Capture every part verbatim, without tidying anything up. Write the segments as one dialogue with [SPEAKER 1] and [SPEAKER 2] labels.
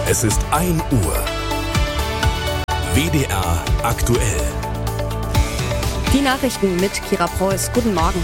[SPEAKER 1] Es ist ein Uhr. W D R aktuell.
[SPEAKER 2] Die Nachrichten mit Kira Preuß. Guten Morgen.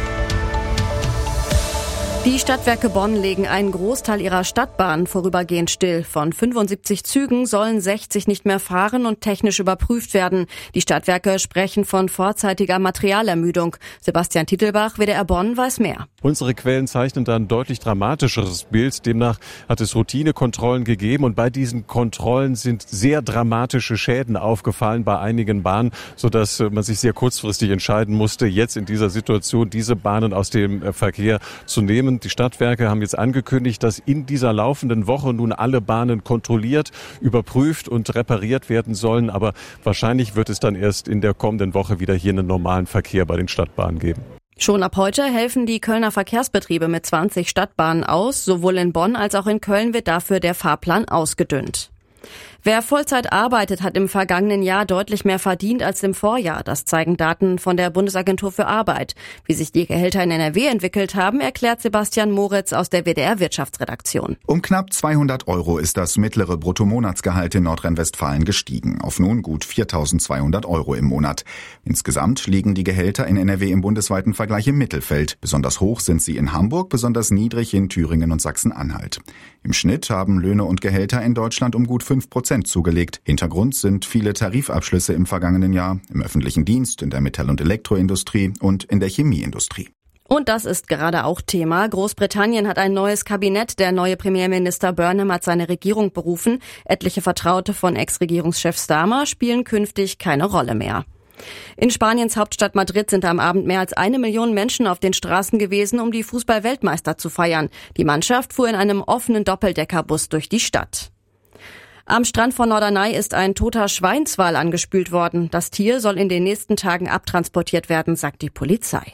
[SPEAKER 2] Die Stadtwerke Bonn legen einen Großteil ihrer Stadtbahnen vorübergehend still. Von fünfundsiebzig Zügen sollen sechzig nicht mehr fahren und technisch überprüft werden. Die Stadtwerke sprechen von vorzeitiger Materialermüdung. Sebastian Titelbach, W D R Bonn, weiß mehr.
[SPEAKER 3] Unsere Quellen zeichnen da ein deutlich dramatischeres Bild. Demnach hat es Routinekontrollen gegeben und bei diesen Kontrollen sind sehr dramatische Schäden aufgefallen bei einigen Bahnen, sodass man sich sehr kurzfristig entscheiden musste, jetzt in dieser Situation diese Bahnen aus dem Verkehr zu nehmen. Die Stadtwerke haben jetzt angekündigt, dass in dieser laufenden Woche nun alle Bahnen kontrolliert, überprüft und repariert werden sollen. Aber wahrscheinlich wird es dann erst in der kommenden Woche wieder hier einen normalen Verkehr bei den Stadtbahnen geben.
[SPEAKER 2] Schon ab heute helfen die Kölner Verkehrsbetriebe mit zwanzig Stadtbahnen aus. Sowohl in Bonn als auch in Köln wird dafür der Fahrplan ausgedünnt. Wer Vollzeit arbeitet, hat im vergangenen Jahr deutlich mehr verdient als im Vorjahr. Das zeigen Daten von der Bundesagentur für Arbeit. Wie sich die Gehälter in N R W entwickelt haben, erklärt Sebastian Moritz aus der W D R-Wirtschaftsredaktion.
[SPEAKER 4] Um knapp zweihundert Euro ist das mittlere Bruttomonatsgehalt in Nordrhein-Westfalen gestiegen, auf nun gut viertausendzweihundert Euro im Monat. Insgesamt liegen die Gehälter in N R W im bundesweiten Vergleich im Mittelfeld. Besonders hoch sind sie in Hamburg, besonders niedrig in Thüringen und Sachsen-Anhalt. Im Schnitt haben Löhne und Gehälter in Deutschland um gut fünf Prozent zugelegt. Hintergrund sind viele Tarifabschlüsse im vergangenen Jahr im öffentlichen Dienst, in der Metall- und Elektroindustrie und in der Chemieindustrie.
[SPEAKER 2] Und das ist gerade auch Thema. Großbritannien hat ein neues Kabinett. Der neue Premierminister Burnham hat seine Regierung berufen. Etliche Vertraute von Ex-Regierungschef Starmer spielen künftig keine Rolle mehr. In Spaniens Hauptstadt Madrid sind am Abend mehr als eine Million Menschen auf den Straßen gewesen, um die Fußball-Weltmeister zu feiern. Die Mannschaft fuhr in einem offenen Doppeldeckerbus durch die Stadt. Am Strand von Norderney ist ein toter Schweinswal angespült worden. Das Tier soll in den nächsten Tagen abtransportiert werden, sagt die Polizei.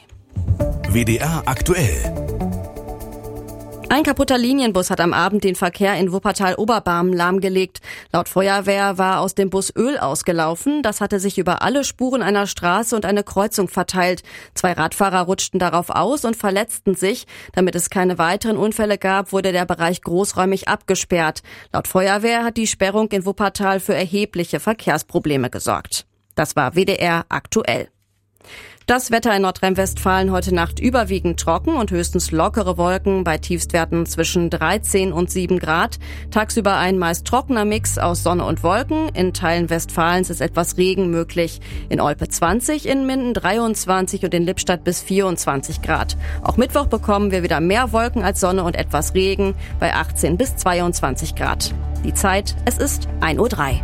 [SPEAKER 1] W D R aktuell.
[SPEAKER 2] Ein kaputter Linienbus hat am Abend den Verkehr in Wuppertal-Oberbarmen lahmgelegt. Laut Feuerwehr war aus dem Bus Öl ausgelaufen. Das hatte sich über alle Spuren einer Straße und eine Kreuzung verteilt. Zwei Radfahrer rutschten darauf aus und verletzten sich. Damit es keine weiteren Unfälle gab, wurde der Bereich großräumig abgesperrt. Laut Feuerwehr hat die Sperrung in Wuppertal für erhebliche Verkehrsprobleme gesorgt. Das war W D R aktuell. Das Wetter in Nordrhein-Westfalen heute Nacht überwiegend trocken und höchstens lockere Wolken bei Tiefstwerten zwischen dreizehn und sieben Grad. Tagsüber ein meist trockener Mix aus Sonne und Wolken. In Teilen Westfalens ist etwas Regen möglich. In Olpe zwanzig, in Minden dreiundzwanzig und in Lippstadt bis vierundzwanzig Grad. Auch Mittwoch bekommen wir wieder mehr Wolken als Sonne und etwas Regen bei achtzehn bis zweiundzwanzig Grad. Die Zeit, es ist ein Uhr drei.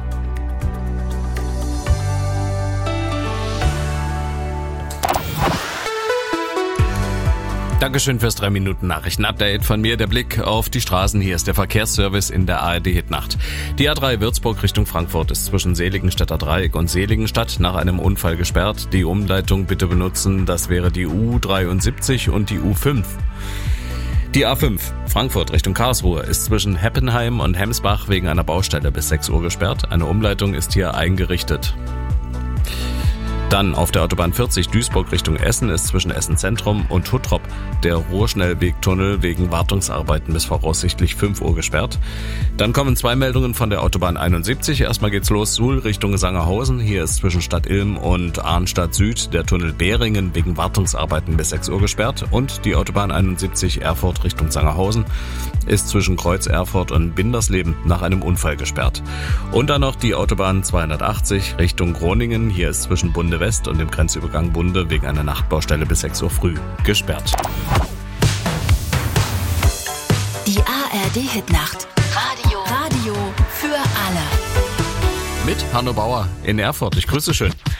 [SPEAKER 5] Dankeschön fürs drei Minuten Nachrichten-Update von mir. Der Blick auf die Straßen. Hier ist der Verkehrsservice in der A R D-Hitnacht. Die A drei Würzburg Richtung Frankfurt ist zwischen Seligenstädter Dreieck und Seligenstadt nach einem Unfall gesperrt. Die Umleitung bitte benutzen. Das wäre die U dreiundsiebzig und die U fünf. Die A fünf Frankfurt Richtung Karlsruhe ist zwischen Heppenheim und Hemsbach wegen einer Baustelle bis sechs Uhr gesperrt. Eine Umleitung ist hier eingerichtet. Dann auf der Autobahn vierzig Duisburg Richtung Essen ist zwischen Essen Zentrum und Huttrop der Ruhrschnellwegtunnel wegen Wartungsarbeiten bis voraussichtlich fünf Uhr gesperrt. Dann kommen zwei Meldungen von der Autobahn einundsiebzig. Erstmal geht's los, Suhl Richtung Sangerhausen. Hier ist zwischen Stadt Ilm und Arnstadt Süd der Tunnel Beringen wegen Wartungsarbeiten bis sechs Uhr gesperrt. Und die Autobahn einundsiebzig Erfurt Richtung Sangerhausen ist zwischen Kreuz Erfurt und Bindersleben nach einem Unfall gesperrt. Und dann noch die Autobahn zweihundertachtzig Richtung Groningen. Hier ist zwischen Bunde West und dem Grenzübergang Bunde wegen einer Nachtbaustelle bis sechs Uhr früh gesperrt.
[SPEAKER 6] Die A R D-Hitnacht. Radio. Radio für alle.
[SPEAKER 5] Mit Hanno Bauer in Erfurt. Ich grüße schön.